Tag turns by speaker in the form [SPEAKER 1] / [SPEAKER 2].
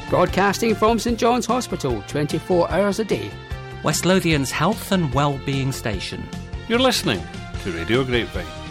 [SPEAKER 1] Broadcasting from St John's Hospital 24 hours a day.
[SPEAKER 2] West Lothian's health and well-being station.
[SPEAKER 3] You're listening to Radio Grapevine.